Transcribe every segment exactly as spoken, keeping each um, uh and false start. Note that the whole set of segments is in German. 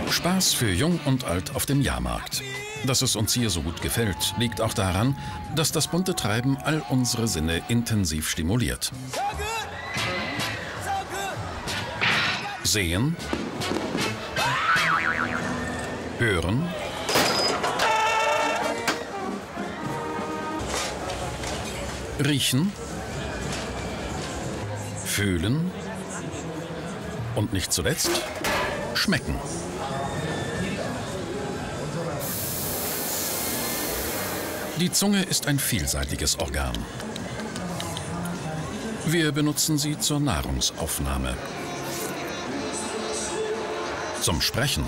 Spaß für Jung und Alt auf dem Jahrmarkt. Dass es uns hier so gut gefällt, liegt auch daran, dass das bunte Treiben all unsere Sinne intensiv stimuliert. Sehen, hören, riechen, fühlen und nicht zuletzt schmecken. Die Zunge ist ein vielseitiges Organ. Wir benutzen sie zur Nahrungsaufnahme, zum Sprechen.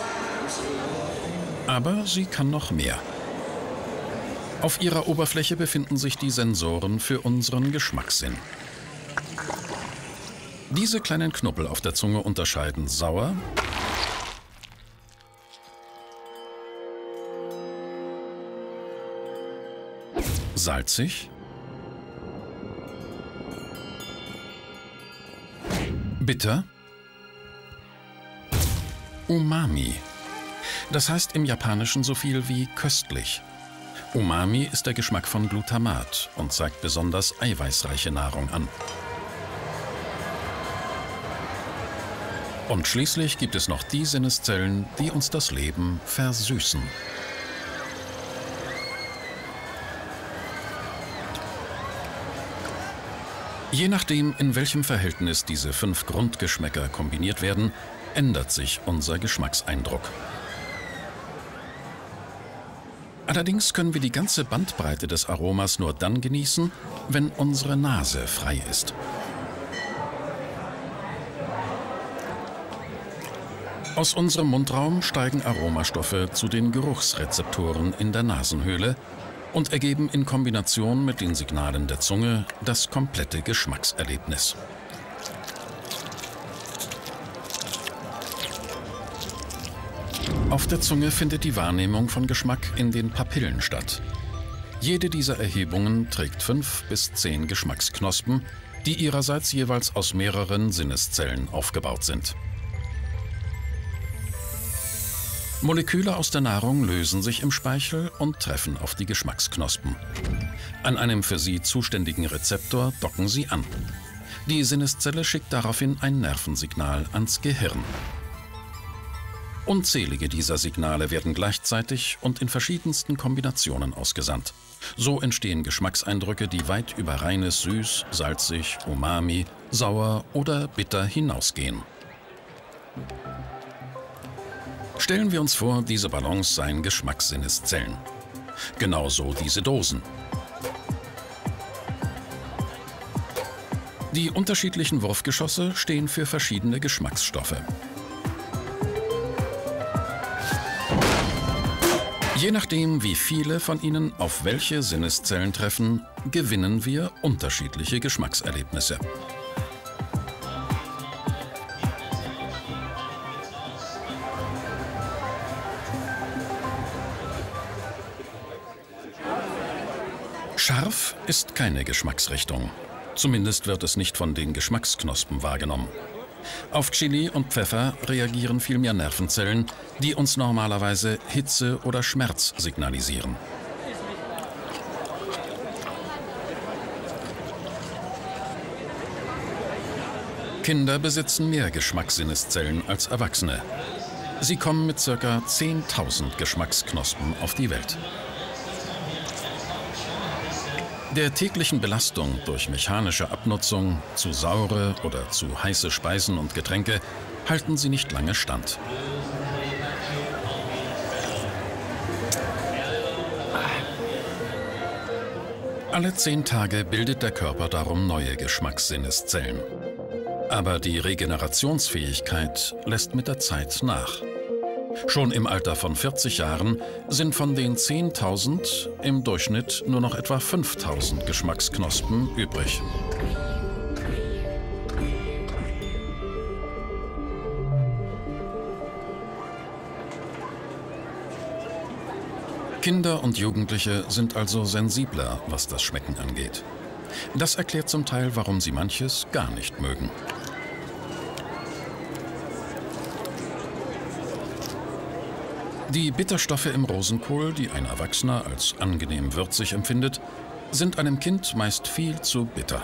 Aber sie kann noch mehr. Auf ihrer Oberfläche befinden sich die Sensoren für unseren Geschmackssinn. Diese kleinen Knubbel auf der Zunge unterscheiden sauer, salzig, bitter, Umami. Das heißt im Japanischen so viel wie köstlich. Umami ist der Geschmack von Glutamat und zeigt besonders eiweißreiche Nahrung an. Und schließlich gibt es noch die Sinneszellen, die uns das Leben versüßen. Je nachdem, in welchem Verhältnis diese fünf Grundgeschmäcker kombiniert werden, ändert sich unser Geschmackseindruck. Allerdings können wir die ganze Bandbreite des Aromas nur dann genießen, wenn unsere Nase frei ist. Aus unserem Mundraum steigen Aromastoffe zu den Geruchsrezeptoren in der Nasenhöhle und ergeben in Kombination mit den Signalen der Zunge das komplette Geschmackserlebnis. Auf der Zunge findet die Wahrnehmung von Geschmack in den Papillen statt. Jede dieser Erhebungen trägt fünf bis zehn Geschmacksknospen, die ihrerseits jeweils aus mehreren Sinneszellen aufgebaut sind. Moleküle aus der Nahrung lösen sich im Speichel und treffen auf die Geschmacksknospen. An einem für sie zuständigen Rezeptor docken sie an. Die Sinneszelle schickt daraufhin ein Nervensignal ans Gehirn. Unzählige dieser Signale werden gleichzeitig und in verschiedensten Kombinationen ausgesandt. So entstehen Geschmackseindrücke, die weit über reines Süß, salzig, Umami, sauer oder bitter hinausgehen. Stellen wir uns vor, diese Ballons seien Geschmackssinneszellen. Genauso diese Dosen. Die unterschiedlichen Wurfgeschosse stehen für verschiedene Geschmacksstoffe. Je nachdem, wie viele von ihnen auf welche Sinneszellen treffen, gewinnen wir unterschiedliche Geschmackserlebnisse. Scharf ist keine Geschmacksrichtung. Zumindest wird es nicht von den Geschmacksknospen wahrgenommen. Auf Chili und Pfeffer reagieren vielmehr Nervenzellen, die uns normalerweise Hitze oder Schmerz signalisieren. Kinder besitzen mehr Geschmackssinneszellen als Erwachsene. Sie kommen mit ca. zehntausend Geschmacksknospen auf die Welt. Der täglichen Belastung durch mechanische Abnutzung, zu saure oder zu heiße Speisen und Getränke halten sie nicht lange stand. Alle zehn Tage bildet der Körper darum neue Geschmackssinneszellen. Aber die Regenerationsfähigkeit lässt mit der Zeit nach. Schon im Alter von vierzig Jahren sind von den zehntausend im Durchschnitt nur noch etwa fünftausend Geschmacksknospen übrig. Kinder und Jugendliche sind also sensibler, was das Schmecken angeht. Das erklärt zum Teil, warum sie manches gar nicht mögen. Die Bitterstoffe im Rosenkohl, die ein Erwachsener als angenehm würzig empfindet, sind einem Kind meist viel zu bitter.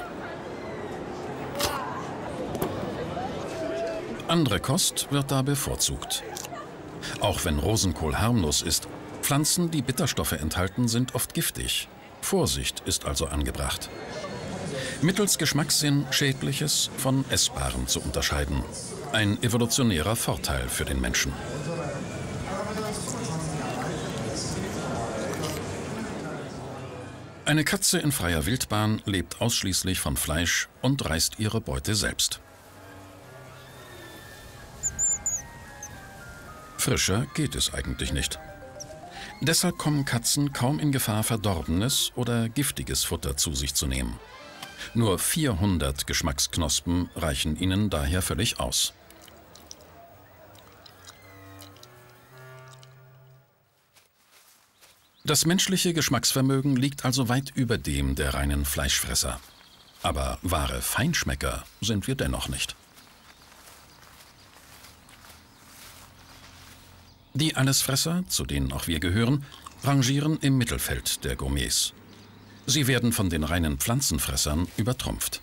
Andere Kost wird da bevorzugt. Auch wenn Rosenkohl harmlos ist, Pflanzen, die Bitterstoffe enthalten, sind oft giftig. Vorsicht ist also angebracht. Mittels Geschmackssinn Schädliches von Essbarem zu unterscheiden. Ein evolutionärer Vorteil für den Menschen. Eine Katze in freier Wildbahn lebt ausschließlich von Fleisch und reißt ihre Beute selbst. Frischer geht es eigentlich nicht. Deshalb kommen Katzen kaum in Gefahr, verdorbenes oder giftiges Futter zu sich zu nehmen. Nur vierhundert Geschmacksknospen reichen ihnen daher völlig aus. Das menschliche Geschmacksvermögen liegt also weit über dem der reinen Fleischfresser. Aber wahre Feinschmecker sind wir dennoch nicht. Die Allesfresser, zu denen auch wir gehören, rangieren im Mittelfeld der Gourmets. Sie werden von den reinen Pflanzenfressern übertrumpft.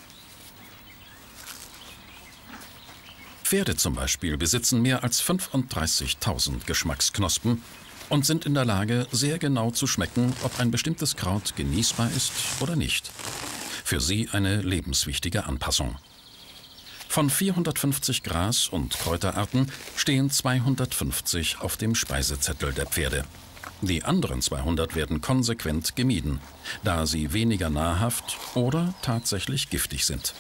Pferde zum Beispiel besitzen mehr als fünfunddreißigtausend Geschmacksknospen und sind in der Lage, sehr genau zu schmecken, ob ein bestimmtes Kraut genießbar ist oder nicht. Für sie eine lebenswichtige Anpassung. Von vierhundertfünfzig Gras- und Kräuterarten stehen zweihundertfünfzig auf dem Speisezettel der Pferde. Die anderen zweihundert werden konsequent gemieden, da sie weniger nahrhaft oder tatsächlich giftig sind.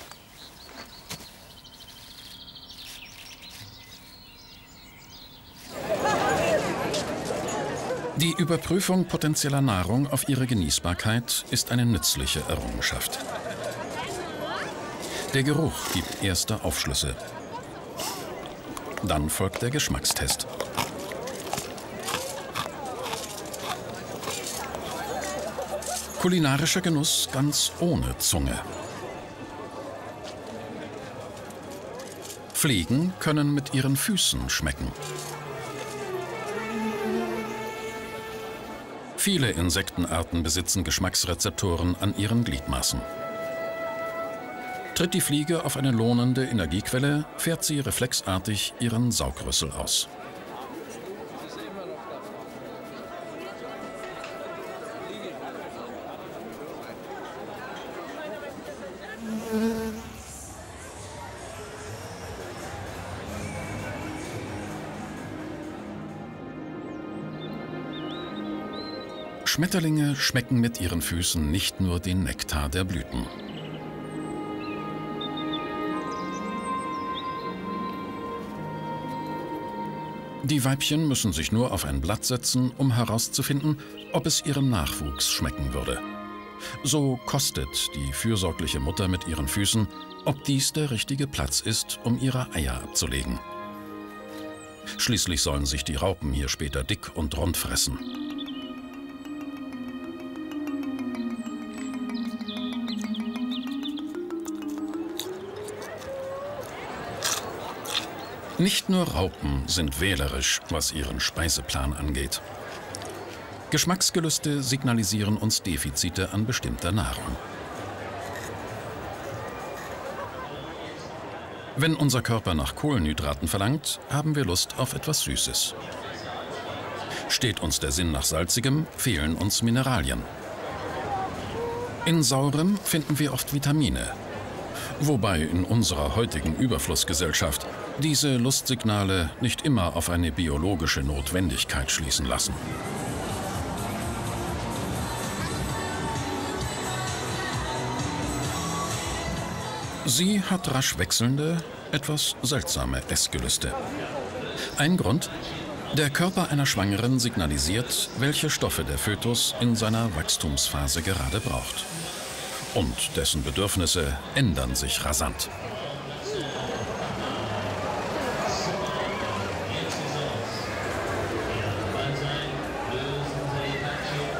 Die Überprüfung potenzieller Nahrung auf ihre Genießbarkeit ist eine nützliche Errungenschaft. Der Geruch gibt erste Aufschlüsse. Dann folgt der Geschmackstest. Kulinarischer Genuss ganz ohne Zunge. Fliegen können mit ihren Füßen schmecken. Viele Insektenarten besitzen Geschmacksrezeptoren an ihren Gliedmaßen. Tritt die Fliege auf eine lohnende Energiequelle, fährt sie reflexartig ihren Saugrüssel aus. Schmetterlinge schmecken mit ihren Füßen nicht nur den Nektar der Blüten. Die Weibchen müssen sich nur auf ein Blatt setzen, um herauszufinden, ob es ihrem Nachwuchs schmecken würde. So kostet die fürsorgliche Mutter mit ihren Füßen, ob dies der richtige Platz ist, um ihre Eier abzulegen. Schließlich sollen sich die Raupen hier später dick und rund fressen. Nicht nur Raupen sind wählerisch, was ihren Speiseplan angeht. Geschmacksgelüste signalisieren uns Defizite an bestimmter Nahrung. Wenn unser Körper nach Kohlenhydraten verlangt, haben wir Lust auf etwas Süßes. Steht uns der Sinn nach Salzigem, fehlen uns Mineralien. In Saurem finden wir oft Vitamine. Wobei in unserer heutigen Überflussgesellschaft diese Lustsignale nicht immer auf eine biologische Notwendigkeit schließen lassen. Sie hat rasch wechselnde, etwas seltsame Essgelüste. Ein Grund: Der Körper einer Schwangeren signalisiert, welche Stoffe der Fötus in seiner Wachstumsphase gerade braucht. Und dessen Bedürfnisse ändern sich rasant.